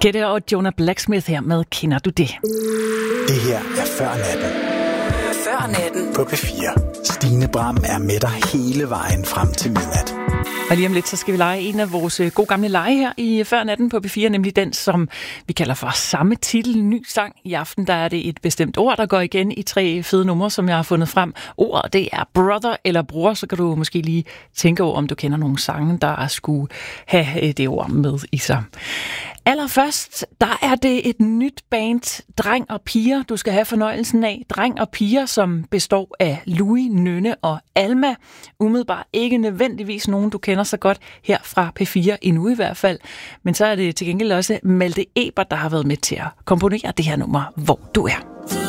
Kette og Jonah Blacksmith her med Kender du det? Det her er Før Natten. Før Natten På P4. Stine Bram er med dig hele vejen frem til midnat. Og lige om lidt, så skal vi lege en af vores gode gamle lege her i Før Natten på P4, nemlig den, som vi kalder for samme titel, ny sang. I aften, der er det et bestemt ord, der går igen i 3 fede numre, som jeg har fundet frem. Ordet, det er brother eller bror, så kan du måske lige tænke over, om du kender nogle sange, der skulle have det ord med i sig. Allerførst, der er det et nyt band, Dreng og Piger, du skal have fornøjelsen af. Dreng og Piger, som består af Louis, Nynne og Alma. Umiddelbart ikke nødvendigvis nogen, du kender så godt her fra P4, endnu i hvert fald. Men så er det til gengæld også Malte Ebert, der har været med til at komponere det her nummer, Hvor du er.